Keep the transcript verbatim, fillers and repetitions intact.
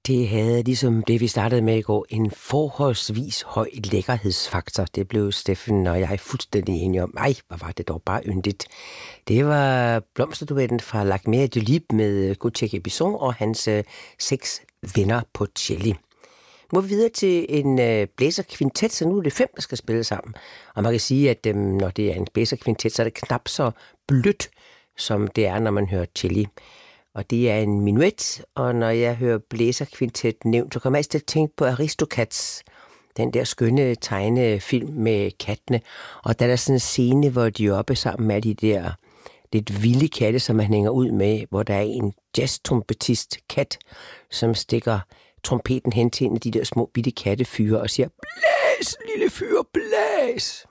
Det havde, ligesom det, vi startede med i går, en forholdsvis høj lækkerhedsfaktor. Det blev Steffen og jeg fuldstændig enige om. Ej, hvor var det dog bare yndigt. Det var blomsterduetten fra Lac Mer du Lib med Gauthier Bisson og hans øh, seks venner på cello. Nu er vi videre til en øh, blæserkvintet, så nu er det fem, der skal spille sammen. Og man kan sige, at øh, når det er en blæserkvintet, så er det knap så blødt, som det er, når man hører cello. Og det er en minuet, og når jeg hører blæserkvintet nævnt, så kommer jeg til at tænke på Aristocats, den der skønne tegnefilm med kattene. Og der er der sådan en scene, hvor de er oppe sammen med de der lidt vilde katte, som man hænger ud med, hvor der er en jazztrompetist kat, som stikker trompeten hen til en af de der små bitte kattefyre og siger, blæs, lille fyr, blæs!